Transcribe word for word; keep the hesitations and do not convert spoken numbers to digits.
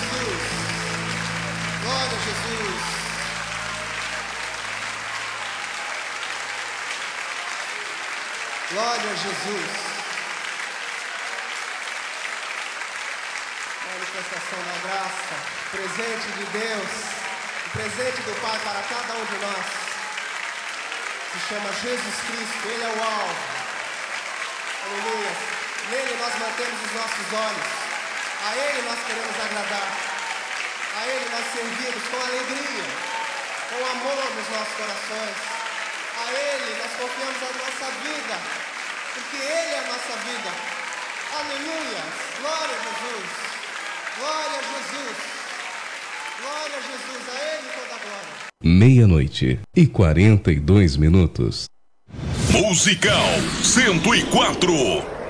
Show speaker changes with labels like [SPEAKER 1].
[SPEAKER 1] Jesus. Glória a Jesus. Glória a Jesus. Manifestação da graça, presente de Deus, o presente do Pai para cada um de nós. Se chama Jesus Cristo, Ele é o alvo. Aleluia. Nele nós mantemos os nossos olhos. A Ele nós queremos agradar. A Ele nós servimos com alegria, com amor nos nossos corações. A Ele nós confiamos a nossa vida, porque Ele é a nossa vida. Aleluia. Glória a Jesus. Glória a Jesus. Glória a Jesus. A Ele toda a glória.
[SPEAKER 2] Meia-noite e quarenta e dois minutos.
[SPEAKER 3] Musical cento e quatro.